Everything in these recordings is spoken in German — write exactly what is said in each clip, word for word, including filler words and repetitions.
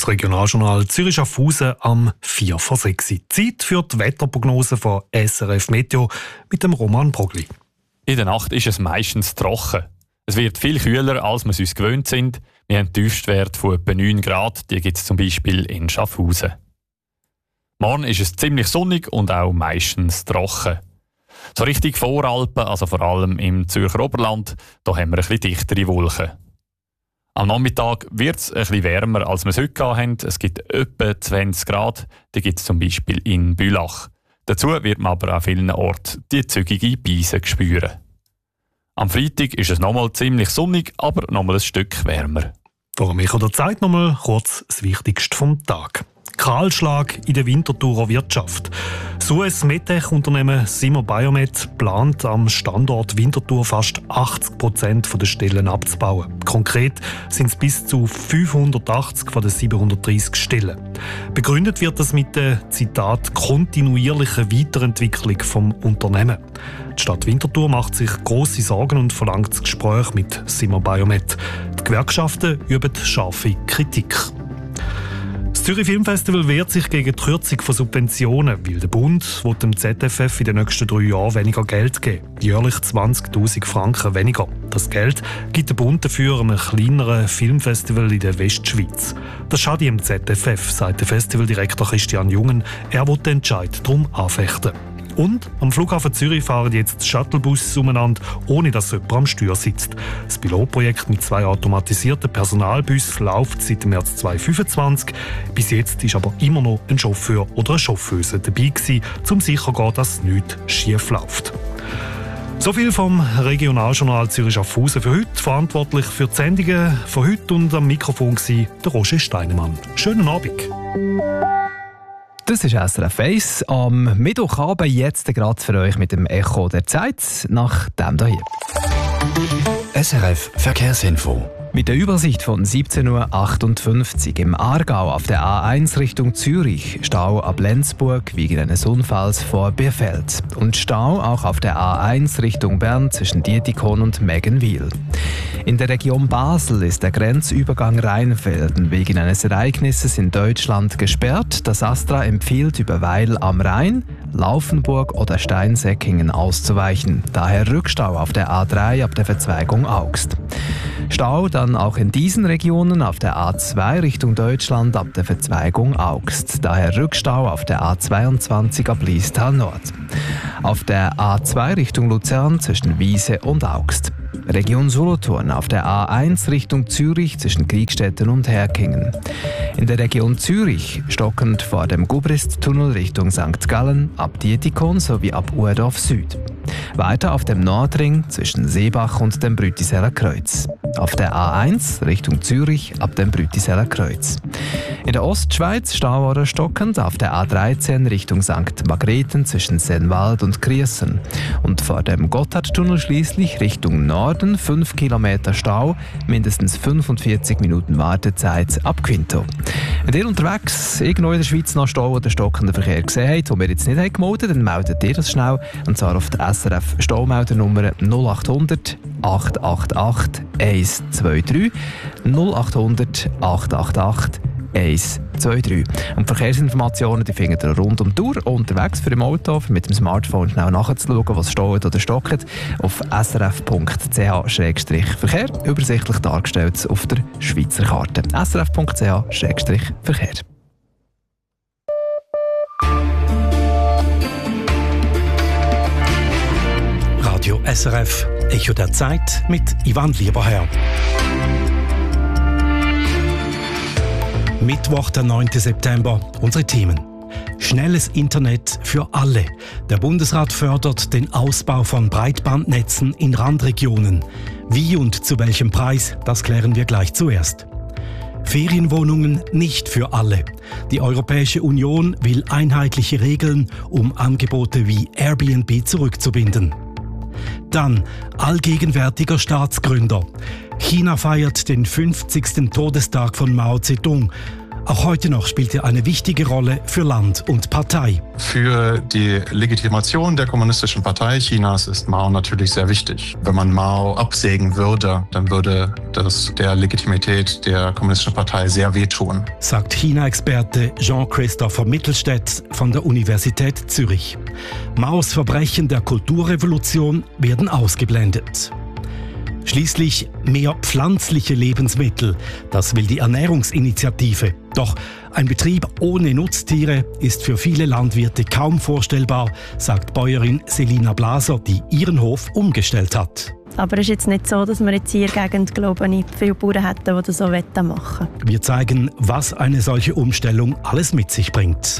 Das Regionaljournal Zürich-Schaffhausen am vier vor sechs. Zeit für die Wetterprognose von S R F Meteo mit dem Roman Progli. In der Nacht ist es meistens trocken. Es wird viel kühler, als wir es uns gewöhnt sind. Wir haben einen Tiefstwert von etwa neun Grad. Die gibt es zum Beispiel in Schaffhausen. Morgen ist es ziemlich sonnig und auch meistens trocken. So richtig Voralpen, also vor allem im Zürcher Oberland, da haben wir ein bisschen dichtere Wolken. Am Nachmittag wird es ein bisschen wärmer, als wir es heute hatten. Es gibt etwa zwanzig Grad. Die gibt es zum Beispiel in Bülach. Dazu wird man aber an vielen Orten die zügige Beise spüren. Am Freitag ist es nochmal ziemlich sonnig, aber nochmal ein Stück wärmer. Vor mich der Zeit nochmal kurz das Wichtigste vom Tag. Kahlschlag in der Winterthurer Wirtschaft. Das U S-Medtech-Unternehmen Zimmer Biomet plant am Standort Winterthur fast achtzig Prozent der Stellen abzubauen. Konkret sind es bis zu fünfhundertachtzig von den siebenhundertdreissig Stellen. Begründet wird das mit der, Zitat, kontinuierlichen Weiterentwicklung vom Unternehmen. Die Stadt Winterthur macht sich grosse Sorgen und verlangt das Gespräch mit Zimmer Biomet. Die Gewerkschaften üben scharfe Kritik. Das Zürich Filmfestival wehrt sich gegen die Kürzung von Subventionen, weil der Bund will dem Z F F in den nächsten drei Jahren weniger Geld geben. Jährlich zwanzigtausend Franken weniger. Das Geld gibt der Bund dafür einem kleineren Filmfestival in der Westschweiz. Das schadet dem Z F F, sagt der Festivaldirektor Christian Jungen. Er will den Entscheid darum anfechten. Und am Flughafen Zürich fahren jetzt Shuttlebus umeinander, ohne dass jemand am Steuer sitzt. Das Pilotprojekt mit zwei automatisierten Personalbussen läuft seit März zweitausendfünfundzwanzig. Bis jetzt ist aber immer noch ein Chauffeur oder eine Chauffeuse dabei gewesen, um sicher zu gehen, dass nichts schief läuft. So viel vom Regionaljournal Zürich-Schaffhausen für heute. Verantwortlich für die Sendungen von heute und am Mikrofon war der Roger Steinemann. Schönen Abend. Das ist S R F eins. Am Mittwochabend jetzt gerade für euch mit dem Echo der Zeit nach dem hier. S R F Verkehrsinfo. Mit der Übersicht von siebzehn Uhr achtundfünfzig im Aargau auf der A eins Richtung Zürich, Stau ab Lenzburg wegen eines Unfalls vor Bierfeld. Und Stau auch auf der A eins Richtung Bern zwischen Dietikon und Meggenwil. In der Region Basel ist der Grenzübergang Rheinfelden wegen eines Ereignisses in Deutschland gesperrt. Das Astra empfiehlt über Weil am Rhein, Laufenburg oder Steinsäckingen auszuweichen. Daher Rückstau auf der A drei ab der Verzweigung Augst. Stau dann auch in diesen Regionen auf der A zwei Richtung Deutschland ab der Verzweigung Augst. Daher Rückstau auf der A zweiundzwanzig ab Liestal Nord. Auf der A zwei Richtung Luzern zwischen Wiese und Augst. Region Solothurn auf der A eins Richtung Zürich zwischen Kriegstetten und Herkingen. In der Region Zürich stockend vor dem Gubrist-Tunnel Richtung Sankt Gallen ab Dietikon sowie ab Urdorf Süd. Weiter auf dem Nordring zwischen Seebach und dem Brütiseller Kreuz. Auf der A eins Richtung Zürich ab dem Brütiseller Kreuz. In der Ostschweiz Stau oder stockend auf der A dreizehn Richtung Sankt Margrethen zwischen Sennwald und Kriesen. Und vor dem Gotthardtunnel schließlich Richtung Norden fünf Kilometer Stau, mindestens fünfundvierzig Minuten Wartezeit ab Quinto. Wenn ihr unterwegs irgendwo in der Schweiz noch Stau oder stockenden Verkehr gesehen habt, den wir jetzt nicht haben gemeldet, dann meldet ihr das schnell. Und zwar auf der S R F Staumeldernummer null achthundert acht acht acht eins zwei drei null achthundert acht acht acht eins zwei drei. Und Verkehrsinformationen die findet ihr rund um die Uhr unterwegs für im Auto, für mit dem Smartphone schnell nachzuschauen, was steht oder stockt, auf s r f punkt c h Verkehr, übersichtlich dargestellt auf der Schweizer Karte. s r f punkt c h Verkehr. Radio S R F, Echo der Zeit mit Ivan Lieberherr. Mittwoch, der neunten September. Unsere Themen. Schnelles Internet für alle. Der Bundesrat fördert den Ausbau von Breitbandnetzen in Randregionen. Wie und zu welchem Preis, das klären wir gleich zuerst. Ferienwohnungen nicht für alle. Die Europäische Union will einheitliche Regeln, um Angebote wie Airbnb zurückzubinden. Dann allgegenwärtiger Staatsgründer. China feiert den fünfzigsten Todestag von Mao Zedong. Auch heute noch spielt er eine wichtige Rolle für Land und Partei. Für die Legitimation der Kommunistischen Partei Chinas ist Mao natürlich sehr wichtig. Wenn man Mao absägen würde, dann würde das der Legitimität der Kommunistischen Partei sehr wehtun, sagt China-Experte Jean-Christopher Mittelstädt von der Universität Zürich. Maos Verbrechen der Kulturrevolution werden ausgeblendet. Schließlich mehr pflanzliche Lebensmittel. Das will die Ernährungsinitiative. Doch ein Betrieb ohne Nutztiere ist für viele Landwirte kaum vorstellbar, sagt Bäuerin Selina Blaser, die ihren Hof umgestellt hat. Aber es ist jetzt nicht so, dass wir jetzt hier in der Gegend, glaube ich, viele Bauern hätten, die das so machen wollen. Wir zeigen, was eine solche Umstellung alles mit sich bringt.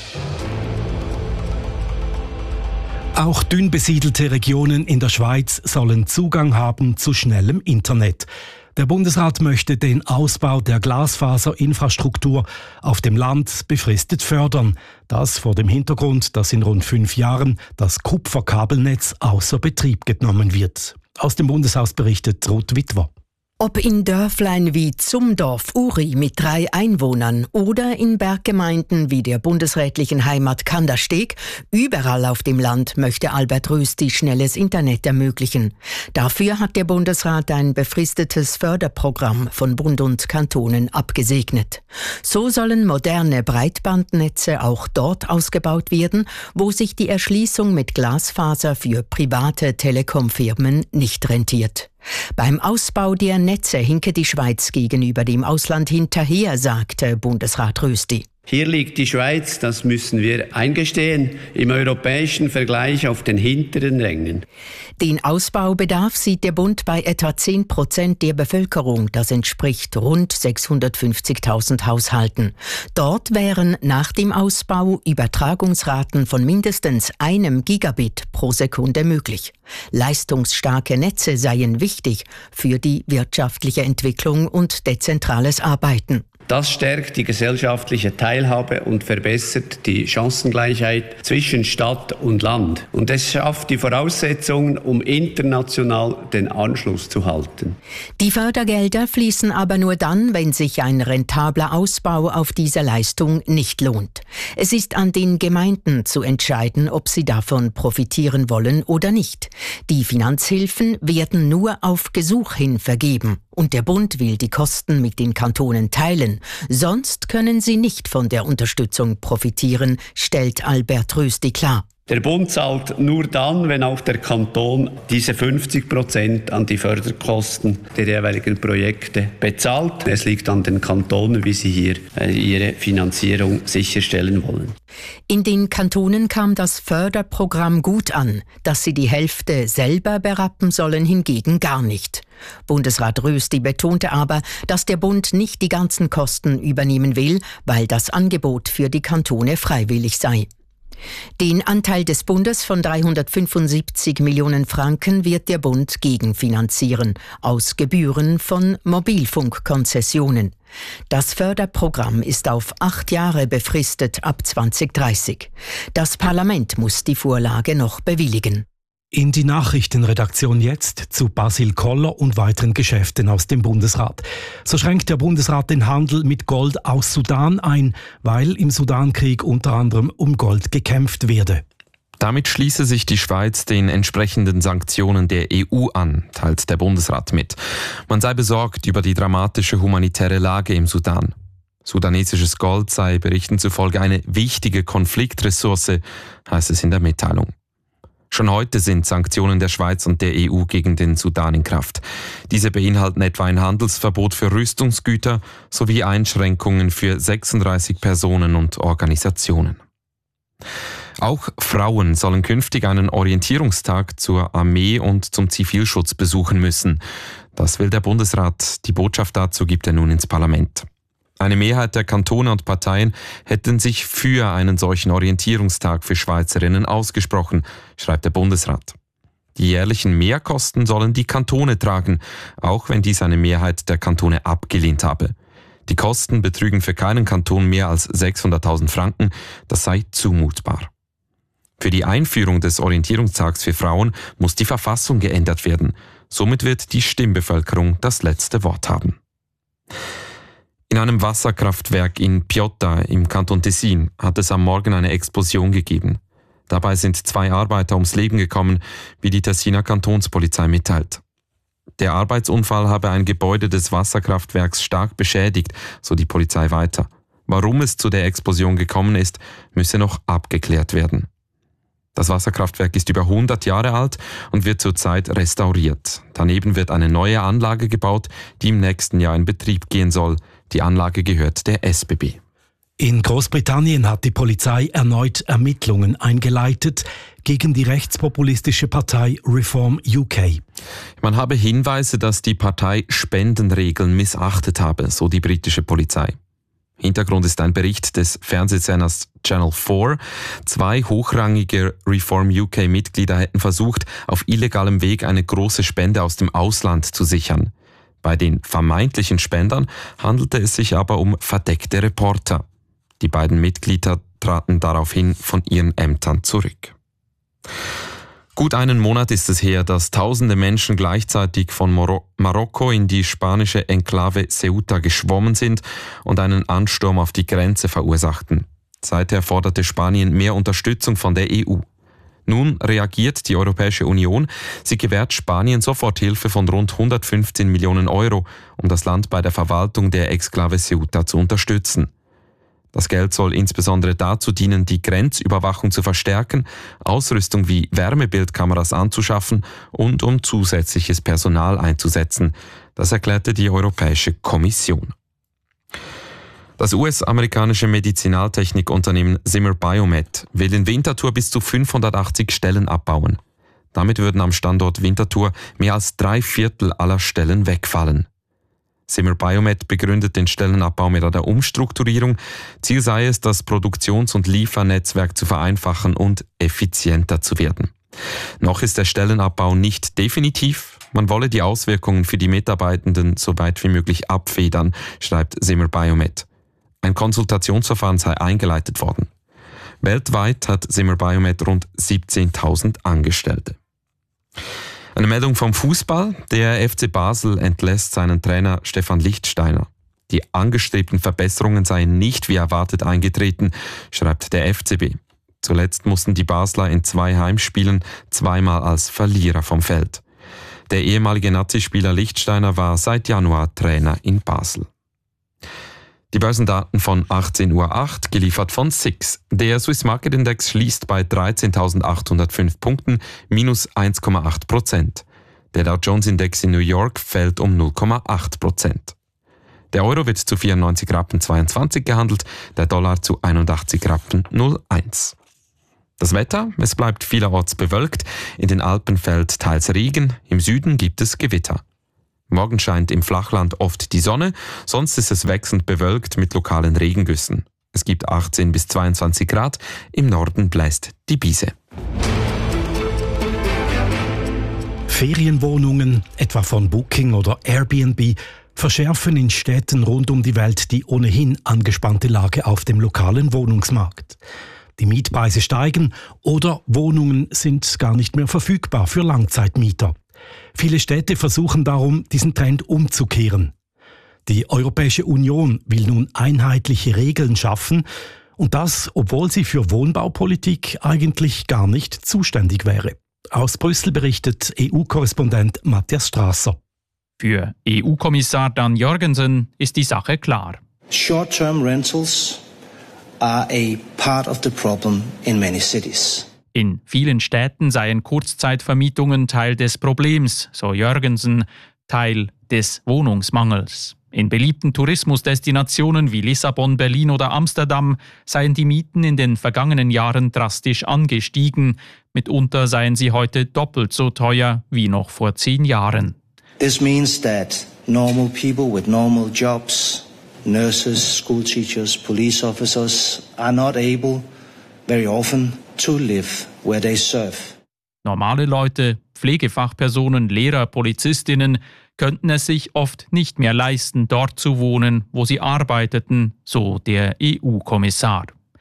Auch dünn besiedelte Regionen in der Schweiz sollen Zugang haben zu schnellem Internet. Der Bundesrat möchte den Ausbau der Glasfaserinfrastruktur auf dem Land befristet fördern. Das vor dem Hintergrund, dass in rund fünf Jahren das Kupferkabelnetz außer Betrieb genommen wird. Aus dem Bundeshaus berichtet Ruth Witwer. Ob in Dörflein wie Zumdorf Uri mit drei Einwohnern oder in Berggemeinden wie der bundesrätlichen Heimat Kandersteg, überall auf dem Land möchte Albert Rösti schnelles Internet ermöglichen. Dafür hat der Bundesrat ein befristetes Förderprogramm von Bund und Kantonen abgesegnet. So sollen moderne Breitbandnetze auch dort ausgebaut werden, wo sich die Erschließung mit Glasfaser für private Telekom-Firmen nicht rentiert. Beim Ausbau der Netze hinke die Schweiz gegenüber dem Ausland hinterher, sagte Bundesrat Rösti. Hier liegt die Schweiz, das müssen wir eingestehen, im europäischen Vergleich auf den hinteren Rängen. Den Ausbaubedarf sieht der Bund bei etwa zehn Prozent der Bevölkerung. Das entspricht rund sechshundertfünfzigtausend Haushalten. Dort wären nach dem Ausbau Übertragungsraten von mindestens einem Gigabit pro Sekunde möglich. Leistungsstarke Netze seien wichtig für die wirtschaftliche Entwicklung und dezentrales Arbeiten. Das stärkt die gesellschaftliche Teilhabe und verbessert die Chancengleichheit zwischen Stadt und Land. Und es schafft die Voraussetzungen, um international den Anschluss zu halten. Die Fördergelder fließen aber nur dann, wenn sich ein rentabler Ausbau auf diese Leistung nicht lohnt. Es ist an den Gemeinden zu entscheiden, ob sie davon profitieren wollen oder nicht. Die Finanzhilfen werden nur auf Gesuch hin vergeben. Und der Bund will die Kosten mit den Kantonen teilen. Sonst können sie nicht von der Unterstützung profitieren, stellt Albert Rösti klar. Der Bund zahlt nur dann, wenn auch der Kanton diese fünfzig Prozent an die Förderkosten der jeweiligen Projekte bezahlt. Es liegt an den Kantonen, wie sie hier ihre Finanzierung sicherstellen wollen. In den Kantonen kam das Förderprogramm gut an. Dass sie die Hälfte selber berappen sollen, hingegen gar nicht. Bundesrat Rösti betonte aber, dass der Bund nicht die ganzen Kosten übernehmen will, weil das Angebot für die Kantone freiwillig sei. Den Anteil des Bundes von dreihundertfünfundsiebzig Millionen Franken wird der Bund gegenfinanzieren, aus Gebühren von Mobilfunkkonzessionen. Das Förderprogramm ist auf acht Jahre befristet ab zweitausenddreißig. Das Parlament muss die Vorlage noch bewilligen. In die Nachrichtenredaktion jetzt zu Basil Koller und weiteren Geschäften aus dem Bundesrat. So schränkt der Bundesrat den Handel mit Gold aus Sudan ein, weil im Sudankrieg unter anderem um Gold gekämpft werde. Damit schließe sich die Schweiz den entsprechenden Sanktionen der E U an, teilt der Bundesrat mit. Man sei besorgt über die dramatische humanitäre Lage im Sudan. Sudanesisches Gold sei Berichten zufolge eine wichtige Konfliktressource, heißt es in der Mitteilung. Schon heute sind Sanktionen der Schweiz und der E U gegen den Sudan in Kraft. Diese beinhalten etwa ein Handelsverbot für Rüstungsgüter sowie Einschränkungen für sechsunddreißig Personen und Organisationen. Auch Frauen sollen künftig einen Orientierungstag zur Armee und zum Zivilschutz besuchen müssen. Das will der Bundesrat. Die Botschaft dazu gibt er nun ins Parlament. Eine Mehrheit der Kantone und Parteien hätten sich für einen solchen Orientierungstag für Schweizerinnen ausgesprochen, schreibt der Bundesrat. Die jährlichen Mehrkosten sollen die Kantone tragen, auch wenn dies eine Mehrheit der Kantone abgelehnt habe. Die Kosten betrügen für keinen Kanton mehr als sechshunderttausend Franken, das sei zumutbar. Für die Einführung des Orientierungstags für Frauen muss die Verfassung geändert werden. Somit wird die Stimmbevölkerung das letzte Wort haben. In einem Wasserkraftwerk in Piotta im Kanton Tessin hat es am Morgen eine Explosion gegeben. Dabei sind zwei Arbeiter ums Leben gekommen, wie die Tessiner Kantonspolizei mitteilt. Der Arbeitsunfall habe ein Gebäude des Wasserkraftwerks stark beschädigt, so die Polizei weiter. Warum es zu der Explosion gekommen ist, müsse noch abgeklärt werden. Das Wasserkraftwerk ist über hundert Jahre alt und wird zurzeit restauriert. Daneben wird eine neue Anlage gebaut, die im nächsten Jahr in Betrieb gehen soll. Die Anlage gehört der S B B. In Großbritannien hat die Polizei erneut Ermittlungen eingeleitet gegen die rechtspopulistische Partei Reform U K. Man habe Hinweise, dass die Partei Spendenregeln missachtet habe, so die britische Polizei. Hintergrund ist ein Bericht des Fernsehsenders Channel vier. Zwei hochrangige Reform U K-Mitglieder hätten versucht, auf illegalem Weg eine große Spende aus dem Ausland zu sichern. Bei den vermeintlichen Spendern handelte es sich aber um verdeckte Reporter. Die beiden Mitglieder traten daraufhin von ihren Ämtern zurück. Gut einen Monat ist es her, dass tausende Menschen gleichzeitig von Moro- Marokko in die spanische Enklave Ceuta geschwommen sind und einen Ansturm auf die Grenze verursachten. Seither forderte Spanien mehr Unterstützung von der E U. Nun reagiert die Europäische Union. Sie gewährt Spanien Soforthilfe von rund hundertfünfzehn Millionen Euro, um das Land bei der Verwaltung der Exklave Ceuta zu unterstützen. Das Geld soll insbesondere dazu dienen, die Grenzüberwachung zu verstärken, Ausrüstung wie Wärmebildkameras anzuschaffen und um zusätzliches Personal einzusetzen. Das erklärte die Europäische Kommission. Das U S-amerikanische Medizinaltechnikunternehmen Zimmer Biomet will in Winterthur bis zu fünfhundertachtzig Stellen abbauen. Damit würden am Standort Winterthur mehr als drei Viertel aller Stellen wegfallen. Zimmer Biomet begründet den Stellenabbau mit einer Umstrukturierung. Ziel sei es, das Produktions- und Liefernetzwerk zu vereinfachen und effizienter zu werden. Noch ist der Stellenabbau nicht definitiv. Man wolle die Auswirkungen für die Mitarbeitenden so weit wie möglich abfedern, schreibt Zimmer Biomet. Ein Konsultationsverfahren sei eingeleitet worden. Weltweit hat Zimmer Biomet rund siebzehntausend Angestellte. Eine Meldung vom Fußball. Der F C Basel entlässt seinen Trainer Stefan Lichtsteiner. Die angestrebten Verbesserungen seien nicht wie erwartet eingetreten, schreibt der F C B. Zuletzt mussten die Basler in zwei Heimspielen zweimal als Verlierer vom Feld. Der ehemalige Nazispieler Lichtsteiner war seit Januar Trainer in Basel. Die Börsendaten von achtzehn Uhr acht, geliefert von S I X. Der Swiss Market Index schließt bei dreizehntausendachthundertfünf Punkten, minus eins Komma acht Prozent. Der Dow Jones Index in New York fällt um null Komma acht Prozent. Der Euro wird zu vierundneunzig Rappen zweiundzwanzig gehandelt, der Dollar zu einundachtzig Rappen null Komma eins. Das Wetter, es bleibt vielerorts bewölkt, in den Alpen fällt teils Regen, im Süden gibt es Gewitter. Morgen scheint im Flachland oft die Sonne, sonst ist es wechselnd bewölkt mit lokalen Regengüssen. Es gibt achtzehn bis zweiundzwanzig Grad, im Norden bläst die Brise. Ferienwohnungen, etwa von Booking oder Airbnb, verschärfen in Städten rund um die Welt die ohnehin angespannte Lage auf dem lokalen Wohnungsmarkt. Die Mietpreise steigen oder Wohnungen sind gar nicht mehr verfügbar für Langzeitmieter. Viele Städte versuchen darum, diesen Trend umzukehren. Die Europäische Union will nun einheitliche Regeln schaffen und das, obwohl sie für Wohnbaupolitik eigentlich gar nicht zuständig wäre. Aus Brüssel berichtet E U-Korrespondent Matthias Strasser. Für E U-Kommissar Dan Jorgensen ist die Sache klar. Short-term rentals are a part of the problem in many cities. In vielen Städten seien Kurzzeitvermietungen Teil des Problems, so Jorgensen, Teil des Wohnungsmangels. In beliebten Tourismusdestinationen wie Lissabon, Berlin oder Amsterdam seien die Mieten in den vergangenen Jahren drastisch angestiegen. Mitunter seien sie heute doppelt so teuer wie noch vor zehn Jahren. This means that normal people with normal jobs, nurses, school teachers, police officers are not able very often to live where they serve. Normale Leute, Pflegefachpersonen, Lehrer, Polizistinnen könnten es sich oft nicht mehr leisten, dort zu wohnen, wo sie arbeiteten, so der E U-Kommissar.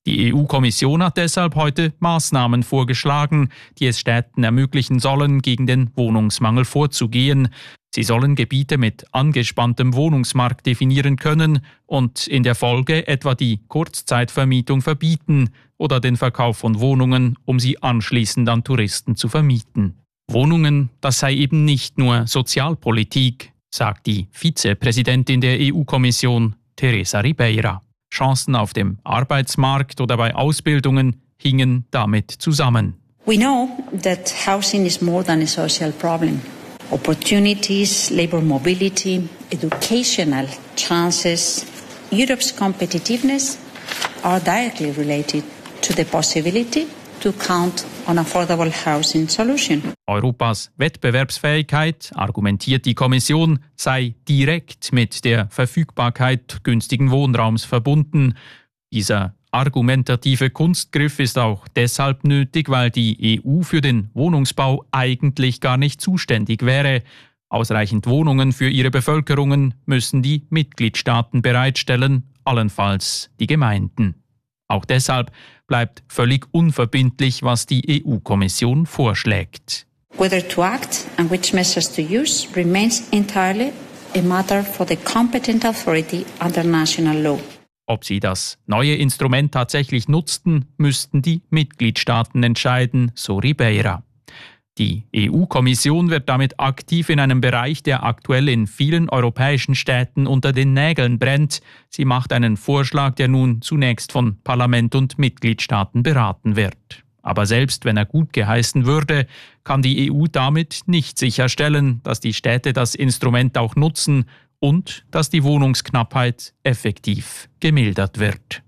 Die E U-Kommission hat deshalb heute Maßnahmen vorgeschlagen, die es Städten ermöglichen sollen, gegen den Wohnungsmangel vorzugehen. Sie sollen Gebiete mit angespanntem Wohnungsmarkt definieren können und in der Folge etwa die Kurzzeitvermietung verbieten oder den Verkauf von Wohnungen, um sie anschließend an Touristen zu vermieten. Wohnungen, das sei eben nicht nur Sozialpolitik, sagt die Vizepräsidentin der E U-Kommission, Teresa Ribeira. Chancen auf dem Arbeitsmarkt oder bei Ausbildungen hingen damit zusammen. We know that housing is more than a social problem. Opportunities, labor mobility, educational chances, Europe's competitiveness are directly related to the possibility to count on affordable housing solution. Europas Wettbewerbsfähigkeit, argumentiert die Kommission, sei direkt mit der Verfügbarkeit günstigen Wohnraums verbunden. Dieser argumentative Kunstgriff ist auch deshalb nötig, weil die E U für den Wohnungsbau eigentlich gar nicht zuständig wäre. Ausreichend Wohnungen für ihre Bevölkerungen müssen die Mitgliedstaaten bereitstellen, allenfalls die Gemeinden. Auch deshalb bleibt völlig unverbindlich, was die E U-Kommission vorschlägt. Whether to act and which measures to use remains entirely a matter for the competent authority under national law. Ob sie das neue Instrument tatsächlich nutzten, müssten die Mitgliedstaaten entscheiden, so Ribeira. Die E U-Kommission wird damit aktiv in einem Bereich, der aktuell in vielen europäischen Städten unter den Nägeln brennt. Sie macht einen Vorschlag, der nun zunächst von Parlament und Mitgliedstaaten beraten wird. Aber selbst wenn er gut geheißen würde, kann die E U damit nicht sicherstellen, dass die Städte das Instrument auch nutzen und dass die Wohnungsknappheit effektiv gemildert wird.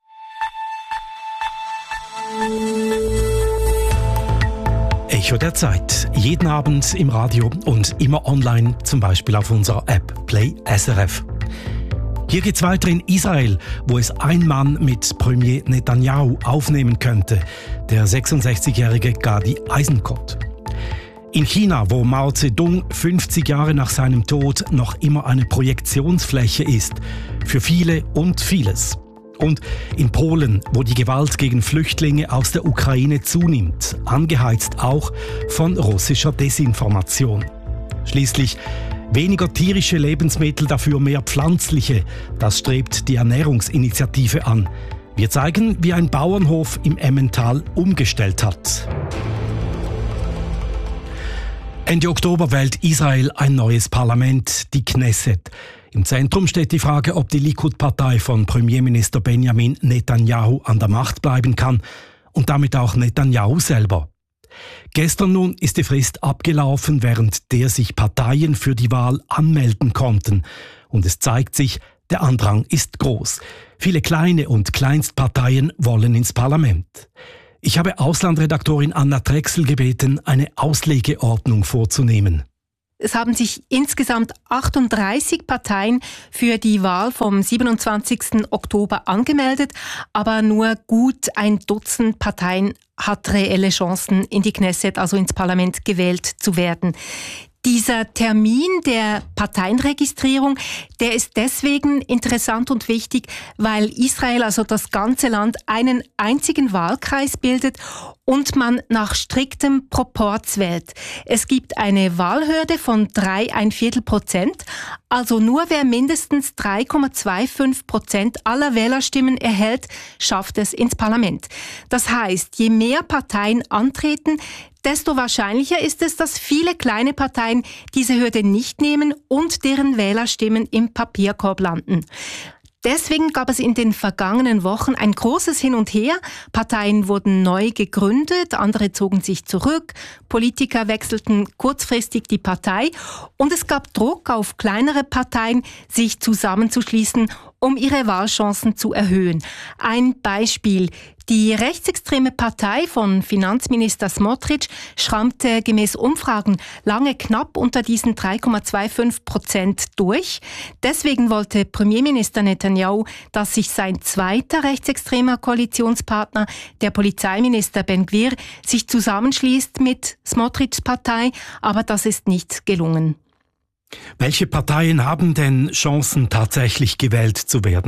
Echo der Zeit. Jeden Abend im Radio und immer online, zum Beispiel auf unserer App Play S R F. Hier geht's weiter in Israel, wo es ein Mann mit Premier Netanyahu aufnehmen könnte, der sechsundsechzigjährige Gadi Eisenkot. In China, wo Mao Zedong fünfzig Jahre nach seinem Tod noch immer eine Projektionsfläche ist, für viele und vieles. Und in Polen, wo die Gewalt gegen Flüchtlinge aus der Ukraine zunimmt, angeheizt auch von russischer Desinformation. Schließlich weniger tierische Lebensmittel, dafür mehr pflanzliche. Das strebt die Ernährungsinitiative an. Wir zeigen, wie ein Bauernhof im Emmental umgestellt hat. Ende Oktober wählt Israel ein neues Parlament, die Knesset. Im Zentrum steht die Frage, ob die Likud-Partei von Premierminister Benjamin Netanyahu an der Macht bleiben kann und damit auch Netanyahu selber. Gestern nun ist die Frist abgelaufen, während der sich Parteien für die Wahl anmelden konnten. Und es zeigt sich, der Andrang ist groß. Viele kleine und Kleinstparteien wollen ins Parlament. Ich habe Auslandredaktorin Anna Drechsel gebeten, eine Auslegeordnung vorzunehmen. Es haben sich insgesamt achtunddreißig Parteien für die Wahl vom siebenundzwanzigsten Oktober angemeldet, aber nur gut ein Dutzend Parteien hat reelle Chancen, in die Knesset, also ins Parlament, gewählt zu werden. Dieser Termin der Parteienregistrierung, der ist deswegen interessant und wichtig, weil Israel, also das ganze Land, einen einzigen Wahlkreis bildet und man nach striktem Proporz wählt. Es gibt eine Wahlhürde von drei Komma fünfzehn Prozent, also nur wer mindestens drei Komma fünfundzwanzig Prozent aller Wählerstimmen erhält, schafft es ins Parlament. Das heißt, je mehr Parteien antreten, desto wahrscheinlicher ist es, dass viele kleine Parteien diese Hürde nicht nehmen und deren Wählerstimmen im Papierkorb landen. Deswegen gab es in den vergangenen Wochen ein großes Hin und Her. Parteien wurden neu gegründet, andere zogen sich zurück, Politiker wechselten kurzfristig die Partei und es gab Druck auf kleinere Parteien, sich zusammenzuschließen, um ihre Wahlchancen zu erhöhen. Ein Beispiel: Die rechtsextreme Partei von Finanzminister Smotrich schrammte gemäß Umfragen lange knapp unter diesen drei Komma fünfundzwanzig Prozent durch. Deswegen wollte Premierminister Netanyahu, dass sich sein zweiter rechtsextremer Koalitionspartner, der Polizeiminister Ben Gvir, sich zusammenschließt mit Smotrichs Partei, aber das ist nicht gelungen. Welche Parteien haben denn Chancen, tatsächlich gewählt zu werden?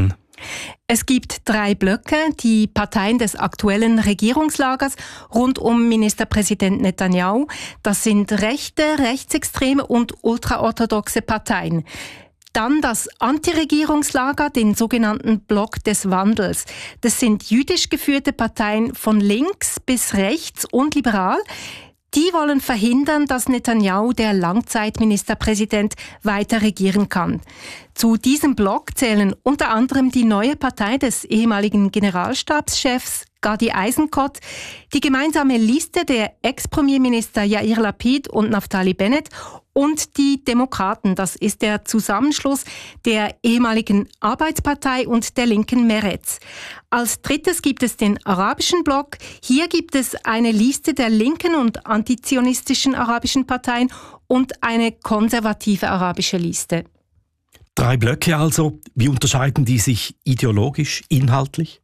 Es gibt drei Blöcke, die Parteien des aktuellen Regierungslagers rund um Ministerpräsident Netanyahu. Das sind rechte, rechtsextreme und ultraorthodoxe Parteien. Dann das Antiregierungslager, den sogenannten Block des Wandels. Das sind jüdisch geführte Parteien von links bis rechts und liberal. Die wollen verhindern, dass Netanyahu, der Langzeitministerpräsident, weiter regieren kann. Zu diesem Block zählen unter anderem die neue Partei des ehemaligen Generalstabschefs Gadi Eisenkot, die gemeinsame Liste der Ex-Premierminister Yair Lapid und Naftali Bennett und die Demokraten. Das ist der Zusammenschluss der ehemaligen Arbeitspartei und der linken Meretz. Als drittes gibt es den arabischen Block. Hier gibt es eine Liste der linken und antizionistischen arabischen Parteien und eine konservative arabische Liste. Drei Blöcke also. Wie unterscheiden die sich ideologisch, inhaltlich?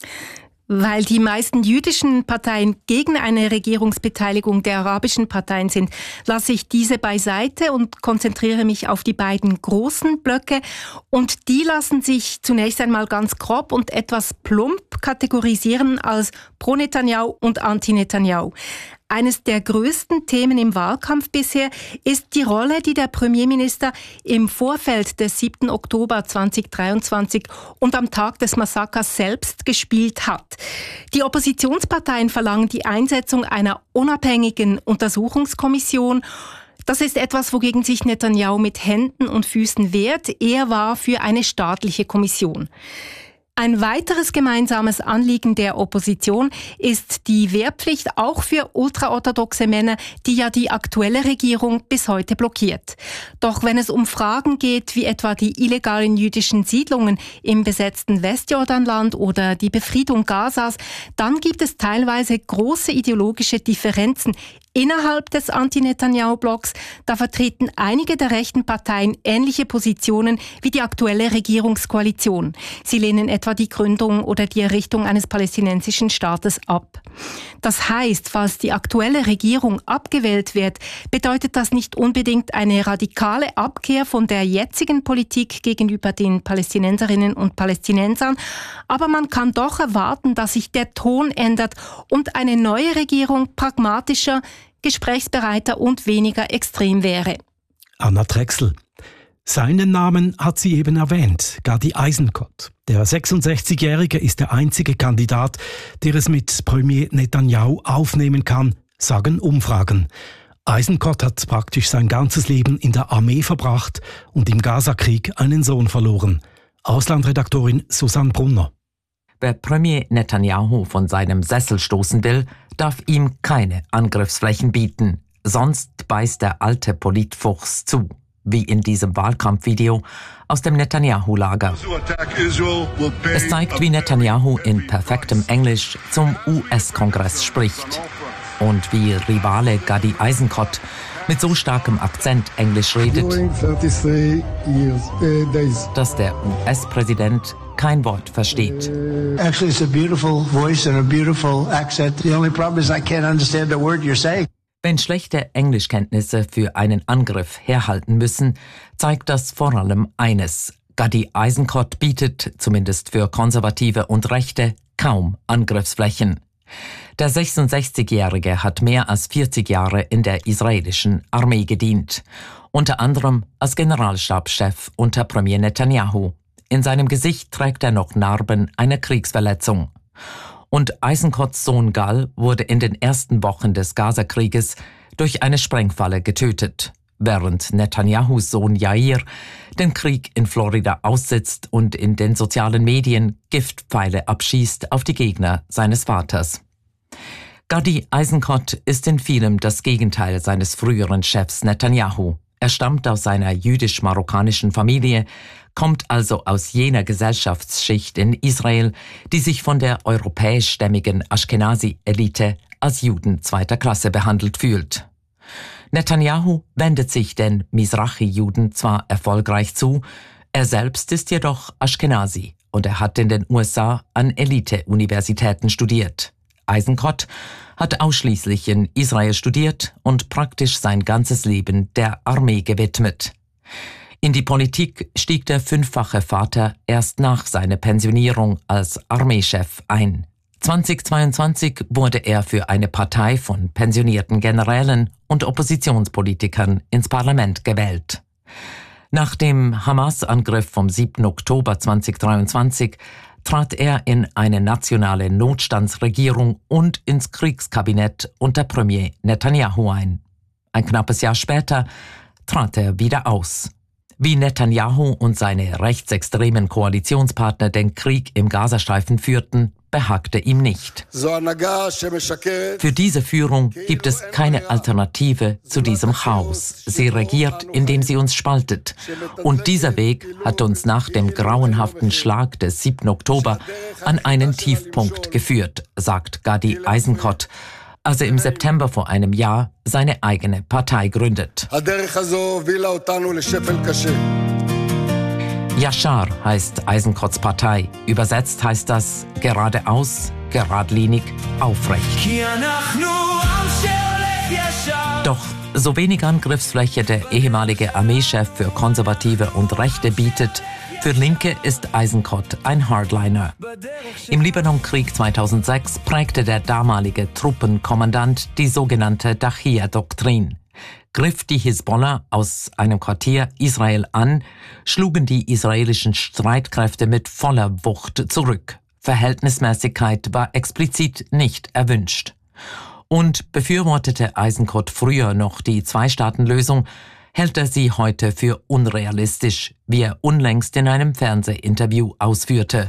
Weil die meisten jüdischen Parteien gegen eine Regierungsbeteiligung der arabischen Parteien sind, lasse ich diese beiseite und konzentriere mich auf die beiden großen Blöcke. Und die lassen sich zunächst einmal ganz grob und etwas plump kategorisieren als Pro-Netanyahu und Anti-Netanyahu. Eines der größten Themen im Wahlkampf bisher ist die Rolle, die der Premierminister im Vorfeld des siebten Oktober zweitausenddreiundzwanzig und am Tag des Massakers selbst gespielt hat. Die Oppositionsparteien verlangen die Einsetzung einer unabhängigen Untersuchungskommission. Das ist etwas, wogegen sich Netanyahu mit Händen und Füßen wehrt. Er war für eine staatliche Kommission. Ein weiteres gemeinsames Anliegen der Opposition ist die Wehrpflicht auch für ultraorthodoxe Männer, die ja die aktuelle Regierung bis heute blockiert. Doch wenn es um Fragen geht, wie etwa die illegalen jüdischen Siedlungen im besetzten Westjordanland oder die Befriedung Gazas, dann gibt es teilweise große ideologische Differenzen innerhalb des Anti-Netanyahu-Blocks. Da vertreten einige der rechten Parteien ähnliche Positionen wie die aktuelle Regierungskoalition. Sie lehnen etwa die Gründung oder die Errichtung eines palästinensischen Staates ab. Das heißt, falls die aktuelle Regierung abgewählt wird, bedeutet das nicht unbedingt eine radikale Abkehr von der jetzigen Politik gegenüber den Palästinenserinnen und Palästinensern, aber man kann doch erwarten, dass sich der Ton ändert und eine neue Regierung pragmatischer, gesprächsbereiter und weniger extrem wäre. Anna Drechsel. Seinen Namen hat sie eben erwähnt, Gadi Eisenkot. Der sechsundsechzigjährige ist der einzige Kandidat, der es mit Premier Netanyahu aufnehmen kann, sagen Umfragen. Eisenkot hat praktisch sein ganzes Leben in der Armee verbracht und im Gazakrieg einen Sohn verloren. Auslandredaktorin Susanne Brunner. Wer Premier Netanyahu von seinem Sessel stoßen will, darf ihm keine Angriffsflächen bieten. Sonst beißt der alte Politfuchs zu, wie in diesem Wahlkampfvideo aus dem Netanyahu-Lager. Es zeigt, wie Netanyahu in perfektem Englisch zum U S-Kongress spricht und wie Rivale Gadi Eisenkot mit so starkem Akzent Englisch redet, dass der U S-Präsident kein Wort versteht. Actually, it's a beautiful voice and a beautiful accent. The only problem is I can't understand the word you're saying. Wenn schlechte Englischkenntnisse für einen Angriff herhalten müssen, zeigt das vor allem eines. Gadi Eisenkot bietet, zumindest für Konservative und Rechte, kaum Angriffsflächen. Der sechsundsechzigjährige hat mehr als vierzig Jahre in der israelischen Armee gedient, unter anderem als Generalstabschef unter Premier Netanyahu. In seinem Gesicht trägt er noch Narben einer Kriegsverletzung. Und Eisenkots Sohn Gal wurde in den ersten Wochen des Gazakrieges durch eine Sprengfalle getötet, während Netanyahus Sohn Yair den Krieg in Florida aussitzt und in den sozialen Medien Giftpfeile abschießt auf die Gegner seines Vaters. Gadi Eisenkot ist in vielem das Gegenteil seines früheren Chefs Netanyahu. Er stammt aus einer jüdisch-marokkanischen Familie, kommt also aus jener Gesellschaftsschicht in Israel, die sich von der europäischstämmigen Ashkenazi-Elite als Juden zweiter Klasse behandelt fühlt. Netanyahu wendet sich den Mizrachi-Juden zwar erfolgreich zu, er selbst ist jedoch Ashkenazi und er hat in den U S A an Elite-Universitäten studiert. Eisenkot hat ausschließlich in Israel studiert und praktisch sein ganzes Leben der Armee gewidmet. In die Politik stieg der fünffache Vater erst nach seiner Pensionierung als Armeechef ein. zweitausendzweiundzwanzig wurde er für eine Partei von pensionierten Generälen und Oppositionspolitikern ins Parlament gewählt. Nach dem Hamas-Angriff vom siebten Oktober zweitausenddreiundzwanzig trat er in eine nationale Notstandsregierung und ins Kriegskabinett unter Premier Netanyahu ein. Ein knappes Jahr später trat er wieder aus. Wie Netanyahu und seine rechtsextremen Koalitionspartner den Krieg im Gazastreifen führten, behagte ihm nicht. Für diese Führung gibt es keine Alternative zu diesem Chaos. Sie regiert, indem sie uns spaltet. Und dieser Weg hat uns nach dem grauenhaften Schlag des siebten Oktober an einen Tiefpunkt geführt, sagt Gadi Eisenkot, als er im September vor einem Jahr seine eigene Partei gründet. Yashar heißt Eisenkots Partei. Übersetzt heißt das geradeaus, geradlinig, aufrecht. Doch so wenig Angriffsfläche der ehemalige Armeechef für Konservative und Rechte bietet, für Linke ist Eisenkot ein Hardliner. Im Libanonkrieg zweitausendsechs prägte der damalige Truppenkommandant die sogenannte Dachia-Doktrin. Griff die Hisbollah aus einem Quartier Israel an, schlugen die israelischen Streitkräfte mit voller Wucht zurück. Verhältnismäßigkeit war explizit nicht erwünscht. Und befürwortete Eisenkot früher noch die Zwei-Staaten-Lösung, hält er sie heute für unrealistisch, wie er unlängst in einem Fernsehinterview ausführte.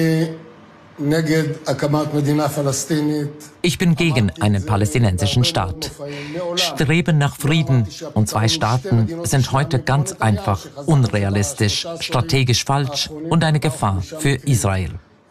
Ich bin gegen einen palästinensischen Staat. Streben nach Frieden und zwei Staaten sind heute ganz einfach unrealistisch, strategisch falsch und eine Gefahr für Israel.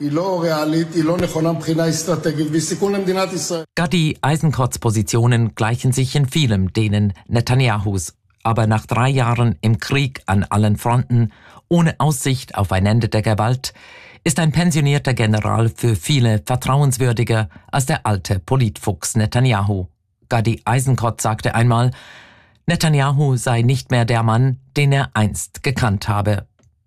Gadi Eisenkots Positionen gleichen sich in vielem denen Netanyahus. Aber nach drei Jahren im Krieg an allen Fronten, ohne Aussicht auf ein Ende der Gewalt, ist ein pensionierter General für viele vertrauenswürdiger als der alte Politfuchs Netanyahu. Gadi Eisenkot sagte einmal, Netanyahu sei nicht mehr der Mann, den er einst gekannt habe.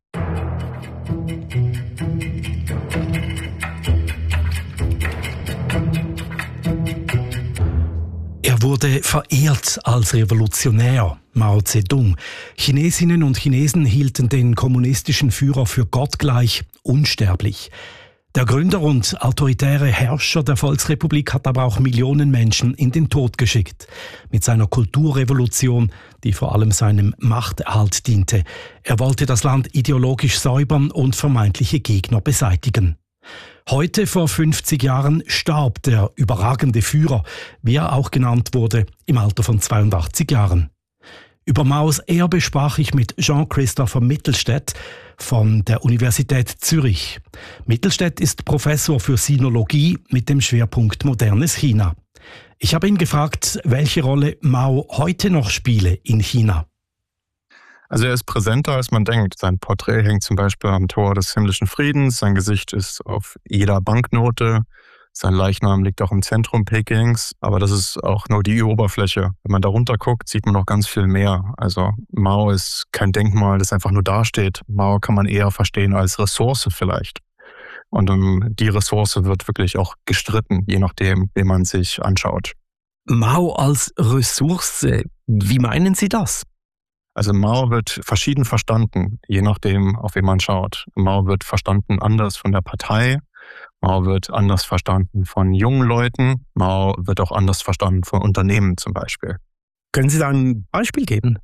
Er wurde verehrt als Revolutionär, Mao Zedong. Chinesinnen und Chinesen hielten den kommunistischen Führer für gottgleich, unsterblich. Der Gründer und autoritäre Herrscher der Volksrepublik hat aber auch Millionen Menschen in den Tod geschickt. Mit seiner Kulturrevolution, die vor allem seinem Machterhalt diente. Er wollte das Land ideologisch säubern und vermeintliche Gegner beseitigen. Heute, vor fünfzig Jahren, starb der überragende Führer, wie er auch genannt wurde, im Alter von zweiundachtzig Jahren. Über Maos Erbe sprach ich mit Jean-Christopher Mittelstädt von der Universität Zürich. Mittelstädt ist Professor für Sinologie mit dem Schwerpunkt modernes China. Ich habe ihn gefragt, welche Rolle Mao heute noch spiele in China. Also er ist präsenter, als man denkt. Sein Porträt hängt zum Beispiel am Tor des himmlischen Friedens. Sein Gesicht ist auf jeder Banknote. Sein Leichnam liegt auch im Zentrum Pekings. Aber das ist auch nur die Oberfläche. Wenn man da runter guckt, sieht man noch ganz viel mehr. Also Mao ist kein Denkmal, das einfach nur dasteht. Mao kann man eher verstehen als Ressource vielleicht. Und um die Ressource wird wirklich auch gestritten, je nachdem, wen man sich anschaut. Mao als Ressource, wie meinen Sie das? Also Mao wird verschieden verstanden, je nachdem, auf wen man schaut. Mao wird verstanden anders von der Partei. Mao wird anders verstanden von jungen Leuten. Mao wird auch anders verstanden von Unternehmen zum Beispiel. Können Sie da ein Beispiel geben?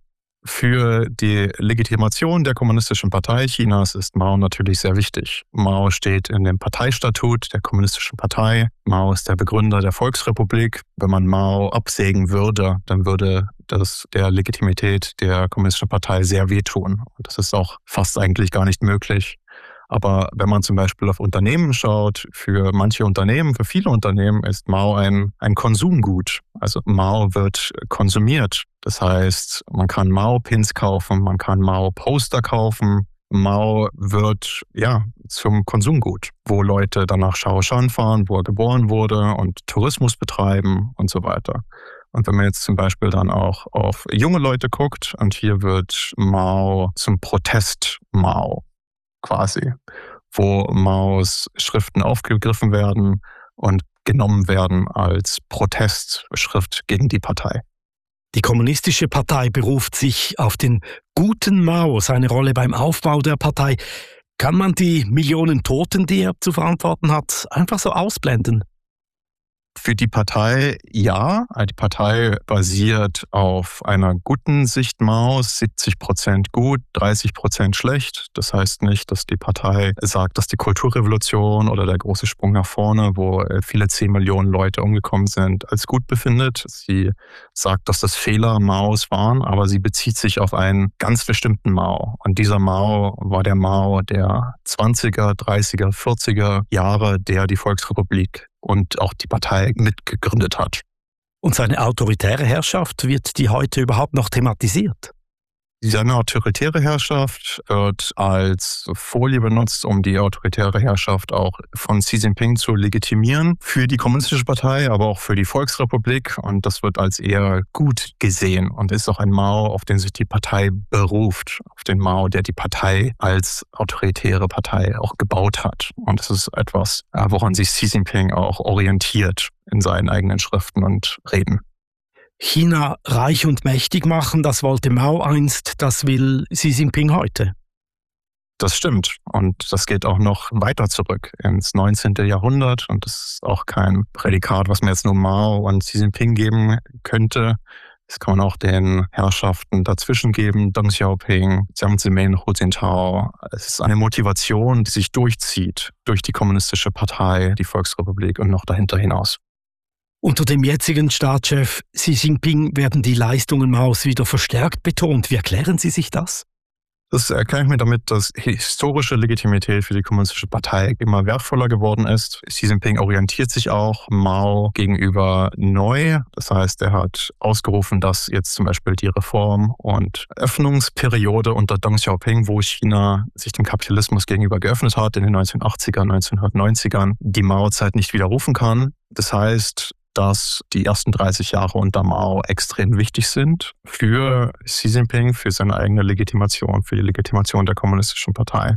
Für die Legitimation der Kommunistischen Partei Chinas ist Mao natürlich sehr wichtig. Mao steht in dem Parteistatut der Kommunistischen Partei. Mao ist der Begründer der Volksrepublik. Wenn man Mao absägen würde, dann würde das der Legitimität der Kommunistischen Partei sehr wehtun. Und das ist auch fast eigentlich gar nicht möglich. Aber wenn man zum Beispiel auf Unternehmen schaut, für manche Unternehmen, für viele Unternehmen ist Mao ein, ein Konsumgut. Also Mao wird konsumiert. Das heißt, man kann Mao-Pins kaufen, man kann Mao-Poster kaufen, Mao wird ja zum Konsumgut, wo Leute dann nach Shaoshan fahren, wo er geboren wurde und Tourismus betreiben und so weiter. Und wenn man jetzt zum Beispiel dann auch auf junge Leute guckt, und hier wird Mao zum Protest-Mao quasi, wo Maos Schriften aufgegriffen werden und genommen werden als Protestschrift gegen die Partei. Die Kommunistische Partei beruft sich auf den guten Mao, seine Rolle beim Aufbau der Partei. Kann man die Millionen Toten, die er zu verantworten hat, einfach so ausblenden? Für die Partei ja. Die Partei basiert auf einer guten Sicht Maos, siebzig Prozent gut, dreißig Prozent schlecht. Das heißt nicht, dass die Partei sagt, dass die Kulturrevolution oder der große Sprung nach vorne, wo viele zehn Millionen Leute umgekommen sind, als gut befindet. Sie sagt, dass das Fehler Maos waren, aber sie bezieht sich auf einen ganz bestimmten Mao. Und dieser Mao war der Mao der zwanziger, dreißiger, vierziger Jahre, der die Volksrepublik und auch die Partei mitgegründet hat. Und seine autoritäre Herrschaft, wird die heute überhaupt noch thematisiert? Seine autoritäre Herrschaft wird als Folie benutzt, um die autoritäre Herrschaft auch von Xi Jinping zu legitimieren für die Kommunistische Partei, aber auch für die Volksrepublik. Und das wird als eher gut gesehen und ist auch ein Mao, auf den sich die Partei beruft, auf den Mao, der die Partei als autoritäre Partei auch gebaut hat. Und das ist etwas, woran sich Xi Jinping auch orientiert in seinen eigenen Schriften und Reden. China reich und mächtig machen, das wollte Mao einst, das will Xi Jinping heute. Das stimmt. Und das geht auch noch weiter zurück ins neunzehnten Jahrhundert. Und das ist auch kein Prädikat, was man jetzt nur Mao und Xi Jinping geben könnte. Das kann man auch den Herrschaften dazwischen geben, Deng Xiaoping, Jiang Zemin, Hu Jintao. Es ist eine Motivation, die sich durchzieht durch die Kommunistische Partei, die Volksrepublik und noch dahinter hinaus. Unter dem jetzigen Staatschef Xi Jinping werden die Leistungen Maos wieder verstärkt betont. Wie erklären Sie sich das? Das erkläre ich mir damit, dass historische Legitimität für die Kommunistische Partei immer wertvoller geworden ist. Xi Jinping orientiert sich auch Mao gegenüber neu. Das heißt, er hat ausgerufen, dass jetzt zum Beispiel die Reform- und Öffnungsperiode unter Deng Xiaoping, wo China sich dem Kapitalismus gegenüber geöffnet hat in den neunzehnhundertachtzigern, neunzehnhundertneunzigern, die Mao-Zeit nicht widerrufen kann. Das heißt, dass die ersten dreißig Jahre unter Mao extrem wichtig sind für Xi Jinping, für seine eigene Legitimation, für die Legitimation der Kommunistischen Partei.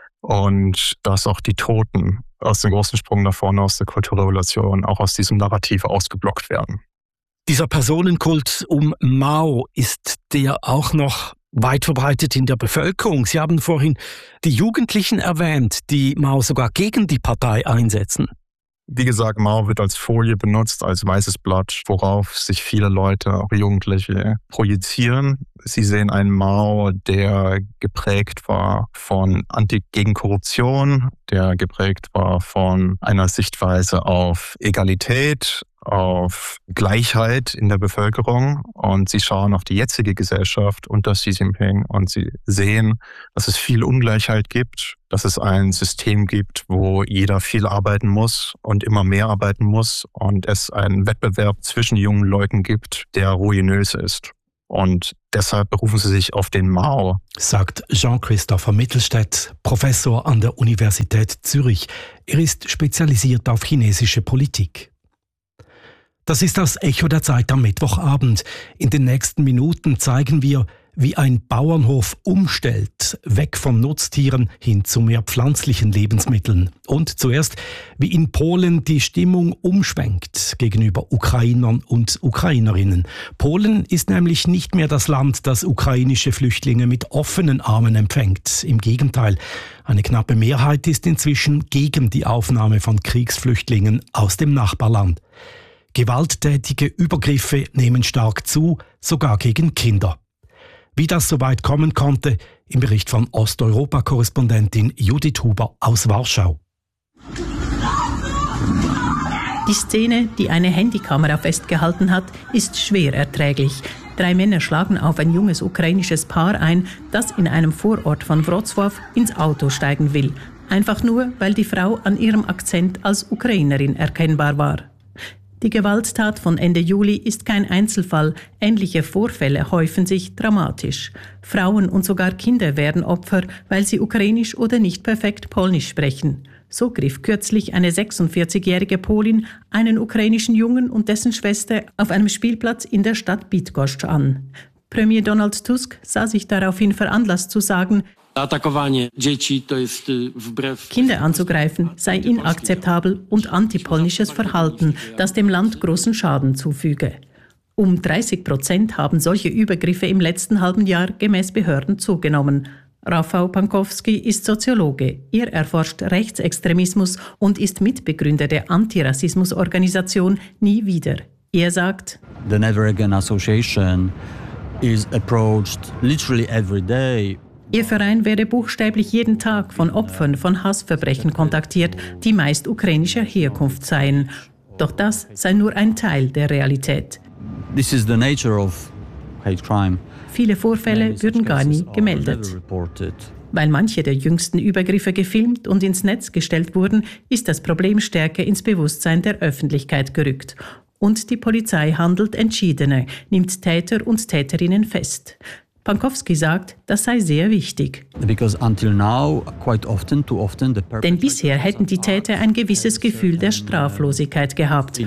Und dass auch die Toten aus dem großen Sprung nach vorne aus der Kulturrevolution auch aus diesem Narrativ ausgeblockt werden. Dieser Personenkult um Mao, ist der auch noch weit verbreitet in der Bevölkerung? Sie haben vorhin die Jugendlichen erwähnt, die Mao sogar gegen die Partei einsetzen. Wie gesagt, Mao wird als Folie benutzt, als weißes Blatt, worauf sich viele Leute, auch Jugendliche, projizieren. Sie sehen einen Mao, der geprägt war von Anti gegen Korruption, der geprägt war von einer Sichtweise auf Egalität, auf Gleichheit in der Bevölkerung. Und sie schauen auf die jetzige Gesellschaft unter Xi Jinping und sie sehen, dass es viel Ungleichheit gibt, dass es ein System gibt, wo jeder viel arbeiten muss und immer mehr arbeiten muss und es einen Wettbewerb zwischen jungen Leuten gibt, der ruinös ist. Und deshalb berufen sie sich auf den Mao, sagt Jean-Christopher Mittelstädt, Professor an der Universität Zürich. Er ist spezialisiert auf chinesische Politik. Das ist das Echo der Zeit am Mittwochabend. In den nächsten Minuten zeigen wir, wie ein Bauernhof umstellt, weg von Nutztieren hin zu mehr pflanzlichen Lebensmitteln. Und zuerst, wie in Polen die Stimmung umschwenkt gegenüber Ukrainern und Ukrainerinnen. Polen ist nämlich nicht mehr das Land, das ukrainische Flüchtlinge mit offenen Armen empfängt. Im Gegenteil, eine knappe Mehrheit ist inzwischen gegen die Aufnahme von Kriegsflüchtlingen aus dem Nachbarland. Gewalttätige Übergriffe nehmen stark zu, sogar gegen Kinder. Wie das so weit kommen konnte, im Bericht von Osteuropa-Korrespondentin Judith Huber aus Warschau. Die Szene, die eine Handykamera festgehalten hat, ist schwer erträglich. Drei Männer schlagen auf ein junges ukrainisches Paar ein, das in einem Vorort von Wrocław ins Auto steigen will. Einfach nur, weil die Frau an ihrem Akzent als Ukrainerin erkennbar war. Die Gewalttat von Ende Juli ist kein Einzelfall. Ähnliche Vorfälle häufen sich dramatisch. Frauen und sogar Kinder werden Opfer, weil sie ukrainisch oder nicht perfekt polnisch sprechen. So griff kürzlich eine sechsundvierzigjährige Polin einen ukrainischen Jungen und dessen Schwester auf einem Spielplatz in der Stadt Bydgoszcz an. Premier Donald Tusk sah sich daraufhin veranlasst zu sagen, Kinder anzugreifen sei inakzeptabel und antipolnisches Verhalten, das dem Land großen Schaden zufüge. Um dreißig Prozent haben solche Übergriffe im letzten halben Jahr gemäß Behörden zugenommen. Rafał Pankowski ist Soziologe. Er erforscht Rechtsextremismus und ist Mitbegründer der Antirassismusorganisation Nie wieder. Er sagt, The Never Again Association is approached literally every day. Ihr Verein werde buchstäblich jeden Tag von Opfern von Hassverbrechen kontaktiert, die meist ukrainischer Herkunft seien. Doch das sei nur ein Teil der Realität. This is the nature of hate crime. Viele Vorfälle würden gar nie gemeldet. Weil manche der jüngsten Übergriffe gefilmt und ins Netz gestellt wurden, ist das Problem stärker ins Bewusstsein der Öffentlichkeit gerückt. Und die Polizei handelt entschiedener, nimmt Täter und Täterinnen fest. Pankowski sagt, das sei sehr wichtig. Now, often, often Denn bisher hätten die Täter ein gewisses Gefühl der Straflosigkeit gehabt.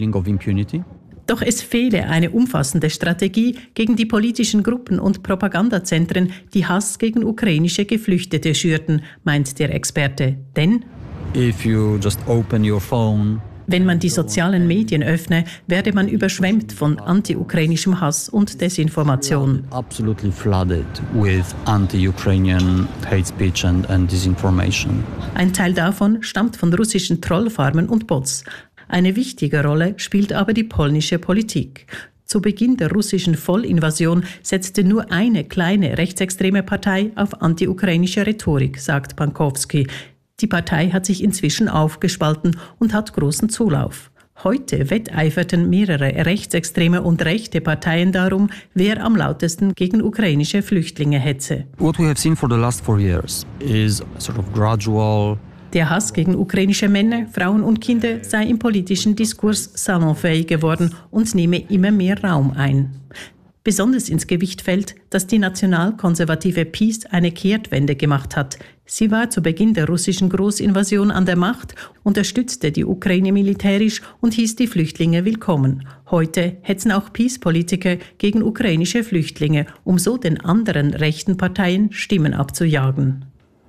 Doch es fehle eine umfassende Strategie gegen die politischen Gruppen und Propagandazentren, die Hass gegen ukrainische Geflüchtete schürten, meint der Experte. Denn if you just open your phone, wenn man die sozialen Medien öffne, werde man überschwemmt von anti-ukrainischem Hass und Desinformation. Absolutely flooded with anti-Ukrainian hate speech and, and disinformation. Ein Teil davon stammt von russischen Trollfarmen und Bots. Eine wichtige Rolle spielt aber die polnische Politik. Zu Beginn der russischen Vollinvasion setzte nur eine kleine rechtsextreme Partei auf anti-ukrainische Rhetorik, sagt Pankowski. Die Partei hat sich inzwischen aufgespalten und hat großen Zulauf. Heute wetteiferten mehrere rechtsextreme und rechte Parteien darum, wer am lautesten gegen ukrainische Flüchtlinge hetze. What we have seen for the last four years is sort of gradual. Der Hass gegen ukrainische Männer, Frauen und Kinder sei im politischen Diskurs salonfähig geworden und nehme immer mehr Raum ein. Besonders ins Gewicht fällt, dass die nationalkonservative PiS eine Kehrtwende gemacht hat. Sie war zu Beginn der russischen Großinvasion an der Macht, unterstützte die Ukraine militärisch und hieß die Flüchtlinge willkommen. Heute hetzen auch PiS-Politiker gegen ukrainische Flüchtlinge, um so den anderen rechten Parteien Stimmen abzujagen.